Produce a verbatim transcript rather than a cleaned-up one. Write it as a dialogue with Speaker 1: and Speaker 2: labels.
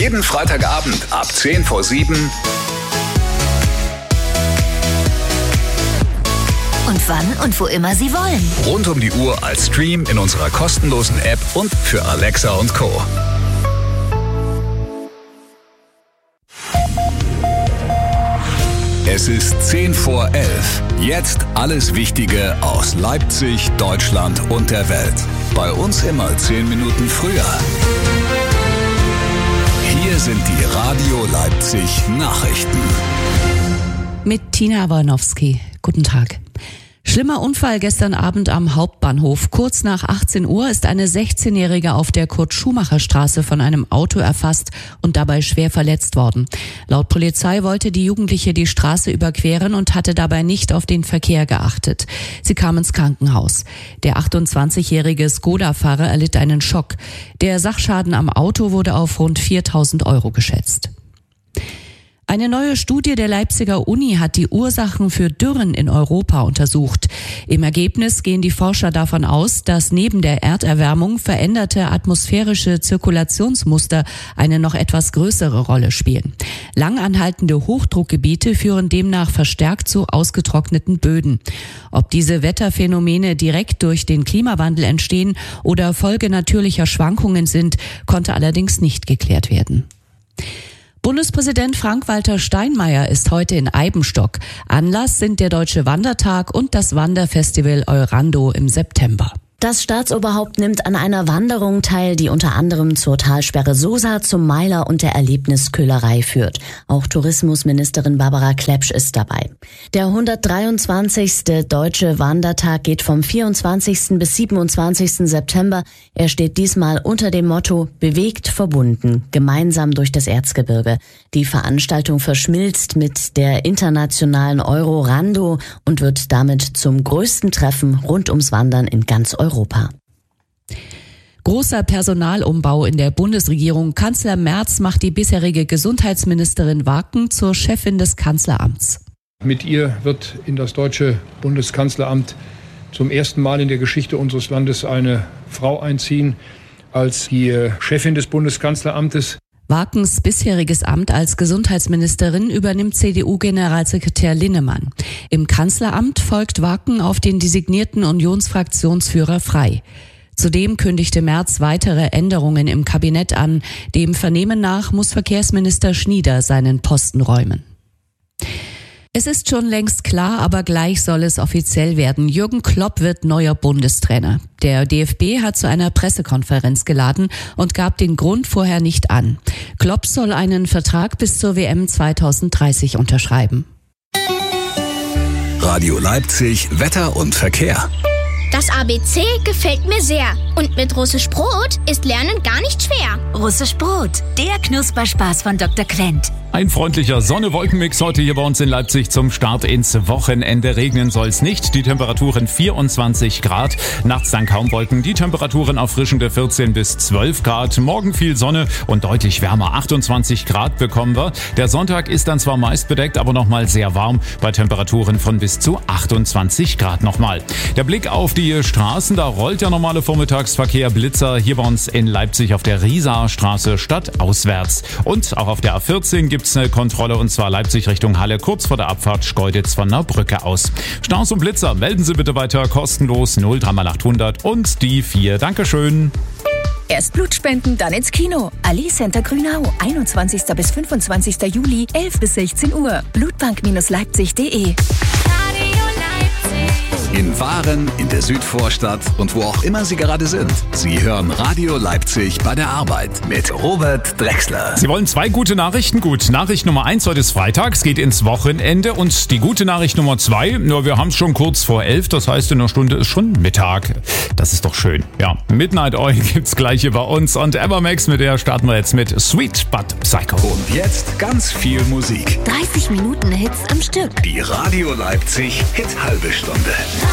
Speaker 1: Jeden Freitagabend ab zehn vor sieben.
Speaker 2: Und wann und wo immer Sie wollen.
Speaker 1: Rund um die Uhr als Stream in unserer kostenlosen App und für Alexa und Co. Es ist zehn vor elf. Jetzt alles Wichtige aus Leipzig, Deutschland und der Welt. Bei uns immer zehn Minuten früher. Hier sind die Radio Leipzig Nachrichten.
Speaker 3: Mit Tina Warnowski. Guten Tag. Schlimmer Unfall gestern Abend am Hauptbahnhof. Kurz nach achtzehn Uhr ist eine sechzehnjährige auf der Kurt-Schumacher-Straße von einem Auto erfasst und dabei schwer verletzt worden. Laut Polizei wollte die Jugendliche die Straße überqueren und hatte dabei nicht auf den Verkehr geachtet. Sie kam ins Krankenhaus. Der achtundzwanzigjährige Skoda-Fahrer erlitt einen Schock. Der Sachschaden am Auto wurde auf rund viertausend Euro geschätzt. Eine neue Studie der Leipziger Uni hat die Ursachen für Dürren in Europa untersucht. Im Ergebnis gehen die Forscher davon aus, dass neben der Erderwärmung veränderte atmosphärische Zirkulationsmuster eine noch etwas größere Rolle spielen. Langanhaltende Hochdruckgebiete führen demnach verstärkt zu ausgetrockneten Böden. Ob diese Wetterphänomene direkt durch den Klimawandel entstehen oder Folge natürlicher Schwankungen sind, konnte allerdings nicht geklärt werden. Bundespräsident Frank-Walter Steinmeier ist heute in Eibenstock. Anlass sind der Deutsche Wandertag und das Wanderfestival Eurando im September.
Speaker 4: Das Staatsoberhaupt nimmt an einer Wanderung teil, die unter anderem zur Talsperre Sosa, zum Meiler und der Erlebnisköhlerei führt. Auch Tourismusministerin Barbara Klepsch ist dabei. Der hundertdreiundzwanzigste Deutsche Wandertag geht vom vierundzwanzigsten bis siebenundzwanzigsten September. Er steht diesmal unter dem Motto Bewegt, verbunden, gemeinsam durch das Erzgebirge. Die Veranstaltung verschmilzt mit der internationalen Eurorando und wird damit zum größten Treffen rund ums Wandern in ganz Europa. Europa.
Speaker 3: Großer Personalumbau in der Bundesregierung. Kanzler Merz macht die bisherige Gesundheitsministerin Waken zur Chefin des Kanzleramts.
Speaker 5: Mit ihr wird in das deutsche Bundeskanzleramt zum ersten Mal in der Geschichte unseres Landes eine Frau einziehen als die Chefin des Bundeskanzleramtes.
Speaker 3: Wakens bisheriges Amt als Gesundheitsministerin übernimmt C D U-Generalsekretär Linnemann. Im Kanzleramt folgt Waken auf den designierten Unionsfraktionsführer Frey. Zudem kündigte Merz weitere Änderungen im Kabinett an. Dem Vernehmen nach muss Verkehrsminister Schnieder seinen Posten räumen. Es ist schon längst klar, aber gleich soll es offiziell werden. Jürgen Klopp wird neuer Bundestrainer. Der D F B hat zu einer Pressekonferenz geladen und gab den Grund vorher nicht an. Klopp soll einen Vertrag bis zur W M zweitausenddreißig unterschreiben.
Speaker 1: Radio Leipzig, Wetter und Verkehr.
Speaker 6: Das A B C gefällt mir sehr. Und mit Russisch Brot ist Lernen gar nicht schwer.
Speaker 2: Russisch Brot, der Knusperspaß von Doktor Quent.
Speaker 7: Ein freundlicher Sonne-Wolken-Mix heute hier bei uns in Leipzig zum Start ins Wochenende. Regnen soll es nicht. Die Temperaturen vierundzwanzig Grad. Nachts dann kaum Wolken. Die Temperaturen erfrischende vierzehn bis zwölf Grad. Morgen viel Sonne und deutlich wärmer. achtundzwanzig Grad bekommen wir. Der Sonntag ist dann zwar meist bedeckt, aber nochmal sehr warm. Bei Temperaturen von bis zu achtundzwanzig Grad nochmal. Der Blick auf die Straßen. Da rollt der normale Vormittagsverkehr. Blitzer hier bei uns in Leipzig auf der Riesaer Straße stadtauswärts. Und auch auf der A vierzehn gibt eine Kontrolle und zwar Leipzig Richtung Halle kurz vor der Abfahrt Schkeuditz von der Brücke aus. Staus und Blitzer melden Sie bitte weiter kostenlos null drei mal achthundert und die vier. Dankeschön.
Speaker 2: Erst Blutspenden, dann ins Kino. Ali Center Grünau, einundzwanzigsten bis fünfundzwanzigsten Juli, elf bis sechzehn Uhr. blutbank Leipzig punkt de.
Speaker 1: In Waren, in der Südvorstadt und wo auch immer Sie gerade sind. Sie hören Radio Leipzig bei der Arbeit mit Robert Drechsler.
Speaker 7: Sie wollen zwei gute Nachrichten? Gut, Nachricht Nummer eins, heute ist Freitag, es geht ins Wochenende und die gute Nachricht Nummer zwei, nur wir haben es schon kurz vor elf, das heißt in einer Stunde ist schon Mittag. Das ist doch schön. Ja, Midnight Oil gibt's gleich hier bei uns und Evermax, mit der starten wir jetzt mit Sweet But Psycho.
Speaker 1: Und jetzt ganz viel Musik.
Speaker 2: dreißig Minuten Hits am Stück.
Speaker 1: Die Radio Leipzig Hit halbe Stunde.